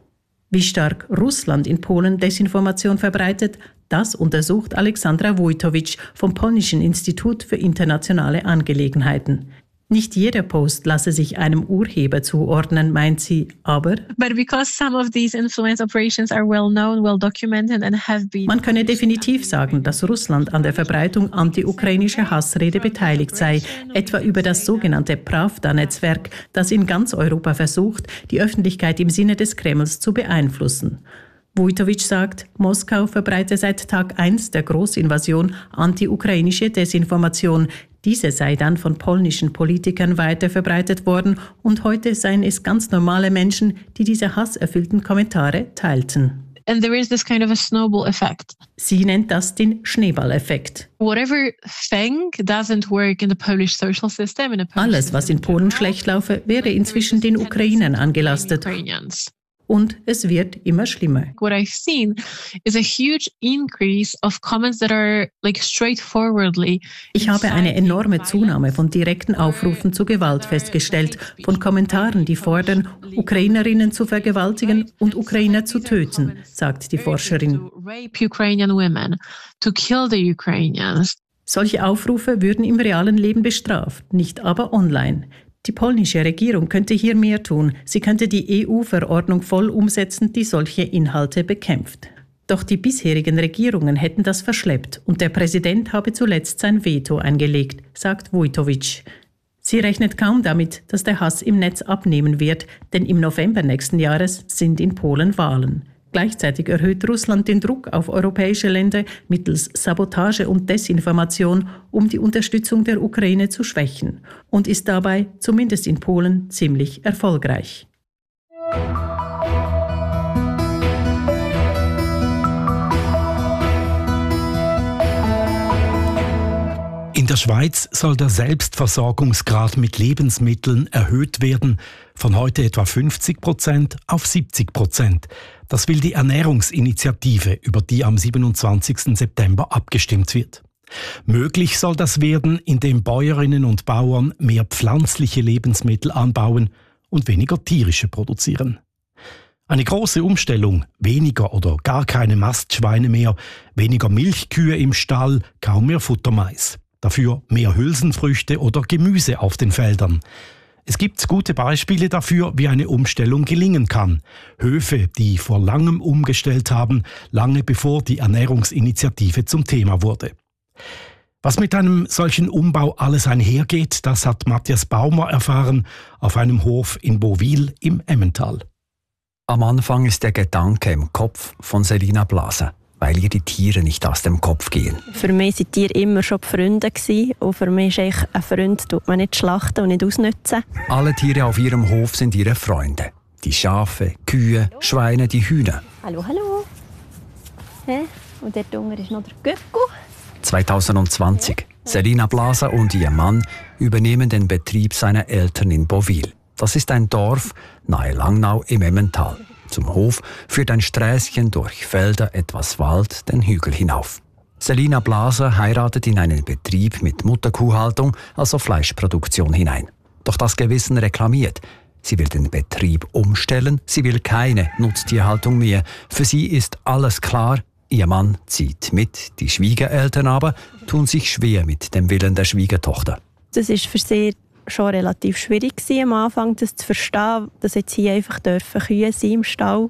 Wie stark Russland in Polen Desinformation verbreitet, das untersucht Alexandra Wojtowicz vom Polnischen Institut für internationale Angelegenheiten. Nicht jeder Post lasse sich einem Urheber zuordnen, meint sie, aber But because some of these influence operations are well known, well documented and have been man könne definitiv sagen, dass Russland an der Verbreitung anti-ukrainischer Hassrede beteiligt sei, etwa über das sogenannte Pravda-Netzwerk, das in ganz Europa versucht, die Öffentlichkeit im Sinne des Kremls zu beeinflussen. Wojtowicz sagt, Moskau verbreite seit Tag eins der Großinvasion anti-ukrainische Desinformation. Diese sei dann von polnischen Politikern weiter verbreitet worden und heute seien es ganz normale Menschen, die diese hasserfüllten Kommentare teilten. And there is this kind of a snowball effect. Sie nennt das den Schneeballeffekt. Whatever thing doesn't work in the Polish social system, in the Polish Alles, was in Polen schlecht laufe, wäre inzwischen den Ukrainern angelastet. Und es wird immer schlimmer. What I've seen is a huge increase of comments that are like straightforwardly. Ich habe eine enorme Zunahme von direkten Aufrufen zu Gewalt festgestellt, von Kommentaren, die fordern, Ukrainerinnen zu vergewaltigen und Ukrainer zu töten, sagt die Forscherin. Rape Ukrainian women, to kill the Ukrainians. Solche Aufrufe würden im realen Leben bestraft, nicht aber online. Die polnische Regierung könnte hier mehr tun. Sie könnte die E U-Verordnung voll umsetzen, die solche Inhalte bekämpft. Doch die bisherigen Regierungen hätten das verschleppt und der Präsident habe zuletzt sein Veto eingelegt, sagt Wojtowicz. Sie rechnet kaum damit, dass der Hass im Netz abnehmen wird, denn im November nächsten Jahres sind in Polen Wahlen. Gleichzeitig erhöht Russland den Druck auf europäische Länder mittels Sabotage und Desinformation, um die Unterstützung der Ukraine zu schwächen und ist dabei, zumindest in Polen, ziemlich erfolgreich. der Schweiz soll der Selbstversorgungsgrad mit Lebensmitteln erhöht werden, von heute etwa fünfzig Prozent auf siebzig Prozent. Das will die Ernährungsinitiative, über die am siebenundzwanzigsten September abgestimmt wird. Möglich soll das werden, indem Bäuerinnen und Bauern mehr pflanzliche Lebensmittel anbauen und weniger tierische produzieren. Eine große Umstellung, weniger oder gar keine Mastschweine mehr, weniger Milchkühe im Stall, kaum mehr Futtermais. Dafür mehr Hülsenfrüchte oder Gemüse auf den Feldern. Es gibt gute Beispiele dafür, wie eine Umstellung gelingen kann. Höfe, die vor langem umgestellt haben, lange bevor die Ernährungsinitiative zum Thema wurde. Was mit einem solchen Umbau alles einhergeht, das hat Matthias Baumer erfahren auf einem Hof in Beauville im Emmental. Am Anfang ist der Gedanke im Kopf von Selina Blaser, weil ihr die Tiere nicht aus dem Kopf gehen. Für mich waren Tiere immer schon Freunde gewesen, und für mich ist eigentlich ein Freund, tut man nicht schlachten und nicht ausnutzen. Alle Tiere auf ihrem Hof sind ihre Freunde. Die Schafe, Kühe, Schweine, die Hühner. Hallo, hallo. Hä? Und dort unten ist noch der Göcku. zweitausendzwanzig. Selina Blaser und ihr Mann übernehmen den Betrieb seiner Eltern in Beauville. Das ist ein Dorf nahe Langnau im Emmental. Zum Hof führt ein Sträßchen durch Felder, etwas Wald, den Hügel hinauf. Selina Blaser heiratet in einen Betrieb mit Mutterkuhhaltung, also Fleischproduktion, hinein. Doch das Gewissen reklamiert. Sie will den Betrieb umstellen, sie will keine Nutztierhaltung mehr. Für sie ist alles klar, ihr Mann zieht mit. Die Schwiegereltern aber tun sich schwer mit dem Willen der Schwiegertochter. Das ist für sie schon relativ schwierig gewesen, am Anfang, das zu verstehen, dass jetzt hier einfach dürfen Kühe sein im Stall,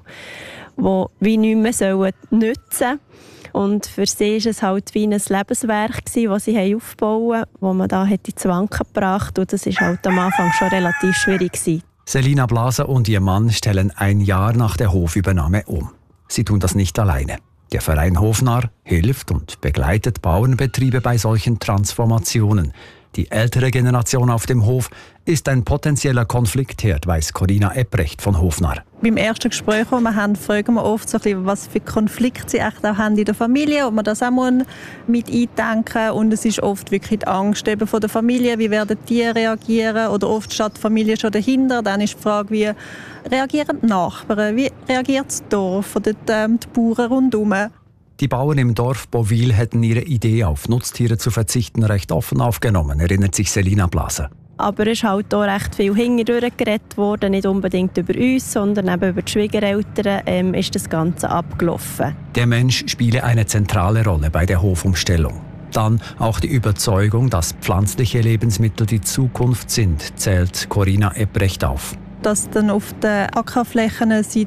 die wie nicht mehr sollen nützen. Und für sie war es halt wie ein Lebenswerk gewesen, das sie aufbauen, das man da ins Wanken gebracht hat. Und das war halt am Anfang schon relativ schwierig gewesen. Selina Blaser und ihr Mann stellen ein Jahr nach der Hofübernahme um. Sie tun das nicht alleine. Der Verein Hofnarr hilft und begleitet Bauernbetriebe bei solchen Transformationen. Die ältere Generation auf dem Hof ist ein potenzieller Konfliktherd, weiss Corinna Ebrecht von Hofnarr. Beim ersten Gespräch, das wir haben, fragen wir oft, so ein bisschen, was für Konflikte sie echt auch haben in der Familie, ob man das auch mit eindenken muss. Und es ist oft wirklich die Angst eben von der Familie, wie werden die reagieren, oder oft steht die Familie schon dahinter. Dann ist die Frage, wie reagieren die Nachbarn, wie reagiert das Dorf oder die, ähm, die Bauern rundherum. Die Bauern im Dorf Beauville hätten ihre Idee, auf Nutztiere zu verzichten, recht offen aufgenommen, erinnert sich Selina Blaser. Aber es ist halt auch recht viel hintendurch geredet worden, nicht unbedingt über uns, sondern eben über die Schwiegereltern ähm, ist das Ganze abgelaufen. Der Mensch spiele eine zentrale Rolle bei der Hofumstellung. Dann auch die Überzeugung, dass pflanzliche Lebensmittel die Zukunft sind, zählt Corinna Ebrecht auf. Dass dann auf den Ackerflächen sie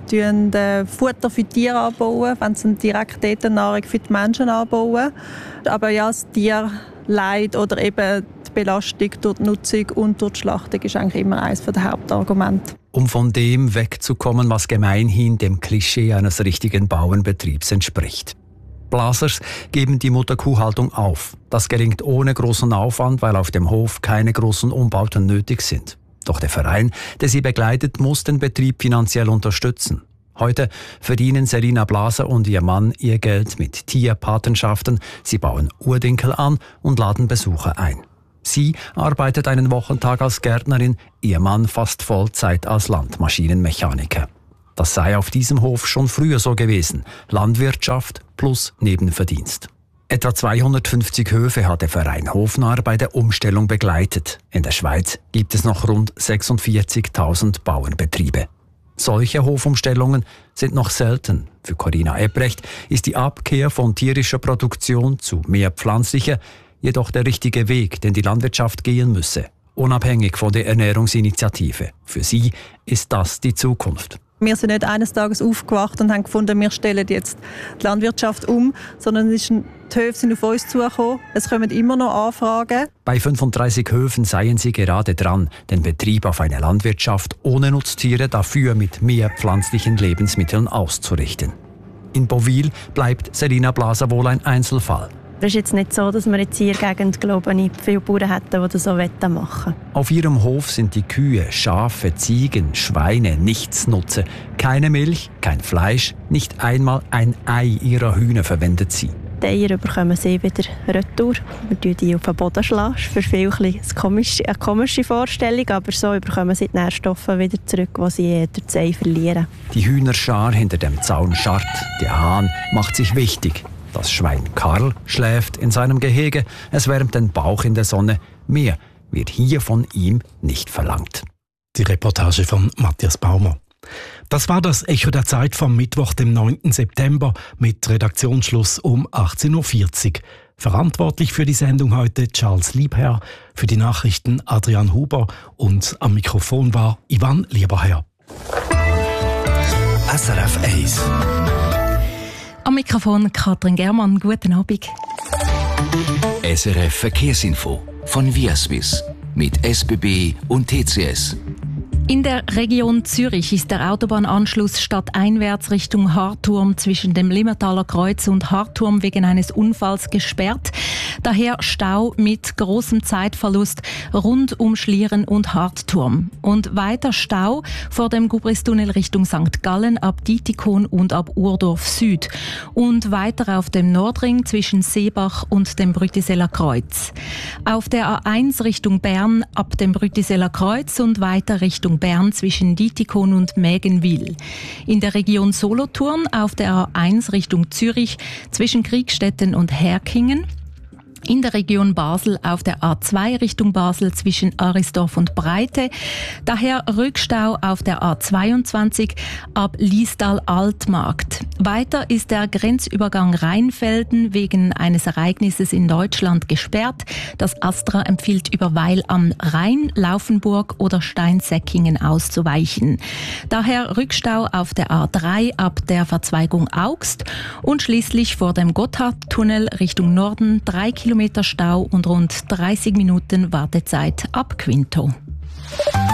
Futter für die Tiere anbauen, wenn sie direkt dort Nahrung für die Menschen anbauen. Aber ja, das Tierleid oder eben die Belastung durch die Nutzung und durch die Schlachtung ist eigentlich immer eines der Hauptargumente. Um von dem wegzukommen, was gemeinhin dem Klischee eines richtigen Bauernbetriebs entspricht. Blasers geben die Mutterkuhhaltung auf. Das gelingt ohne großen Aufwand, weil auf dem Hof keine großen Umbauten nötig sind. Doch der Verein, der sie begleitet, muss den Betrieb finanziell unterstützen. Heute verdienen Selina Blaser und ihr Mann ihr Geld mit Tierpatenschaften. Sie bauen Urdinkel an und laden Besucher ein. Sie arbeitet einen Wochentag als Gärtnerin, ihr Mann fast Vollzeit als Landmaschinenmechaniker. Das sei auf diesem Hof schon früher so gewesen. Landwirtschaft plus Nebenverdienst. Etwa zweihundertfünfzig Höfe hat der Verein Hofnarr bei der Umstellung begleitet. In der Schweiz gibt es noch rund sechsundvierzigtausend Bauernbetriebe. Solche Hofumstellungen sind noch selten. Für Corinna Ebrecht ist die Abkehr von tierischer Produktion zu mehr pflanzlicher jedoch der richtige Weg, den die Landwirtschaft gehen müsse, unabhängig von der Ernährungsinitiative. Für sie ist das die Zukunft. Wir sind nicht eines Tages aufgewacht und haben gefunden, wir stellen jetzt die Landwirtschaft um, sondern die Höfe sind auf uns zugekommen. Es kommen immer noch Anfragen. Bei fünfunddreißig Höfen seien sie gerade dran, den Betrieb auf eine Landwirtschaft ohne Nutztiere, dafür mit mehr pflanzlichen Lebensmitteln auszurichten. In Beauville bleibt Selina Blaser wohl ein Einzelfall. Es ist jetzt nicht so, dass wir jetzt hier in der Gegend, glaube ich, viele Bauern hätten, die das so machen wollen. Auf ihrem Hof sind die Kühe, Schafe, Ziegen, Schweine Nichtsnutze. Keine Milch, kein Fleisch, nicht einmal ein Ei ihrer Hühner verwendet sie. Die Eier bekommen sie wieder retour. Wir schlagen die auf den Boden. Schlagen. Für viele ein eine komische, eine komische Vorstellung, aber so bekommen sie die Nährstoffe wieder zurück, die sie durch das Ei verlieren. Die Hühnerschar hinter dem Zaun scharrt. Der Hahn macht sich wichtig. Das Schwein Karl schläft in seinem Gehege. Es wärmt den Bauch in der Sonne. Mehr wird hier von ihm nicht verlangt. Die Reportage von Matthias Baumer. Das war das Echo der Zeit vom Mittwoch, dem neunten September, mit Redaktionsschluss um achtzehn Uhr vierzig. Verantwortlich für die Sendung heute Charles Liebherr, für die Nachrichten Adrian Huber und am Mikrofon war Ivan Lieberherr. S R F eins. Am Mikrofon Katrin Germann. Guten Abend. S R F Verkehrsinfo von Viaswiss mit S B B und T C S. In der Region Zürich ist der Autobahnanschluss stadteinwärts Richtung Harturm zwischen dem Limmertaler Kreuz und Harturm wegen eines Unfalls gesperrt. Daher Stau mit großem Zeitverlust rund um Schlieren und Hartturm. Und weiter Stau vor dem Gubristunnel Richtung Sankt Gallen ab Dietikon und ab Urdorf Süd. Und weiter auf dem Nordring zwischen Seebach und dem Brütiseller Kreuz. Auf der A eins Richtung Bern ab dem Brütiseller Kreuz und weiter Richtung Bern zwischen Dietikon und Mägenwil. In der Region Solothurn auf der A eins Richtung Zürich zwischen Kriegstetten und Herkingen. In der Region Basel auf der A zwei Richtung Basel zwischen Arisdorf und Breite. Daher Rückstau auf der A zweiundzwanzig ab Liestal-Altmarkt. Weiter ist der Grenzübergang Rheinfelden wegen eines Ereignisses in Deutschland gesperrt. Das Astra empfiehlt über Weil am Rhein, Laufenburg oder Steinsäckingen auszuweichen. Daher Rückstau auf der A drei ab der Verzweigung Augst und schließlich vor dem Gotthardtunnel Richtung Norden drei Kilometer Stau und rund dreißig Minuten Wartezeit ab Quinto.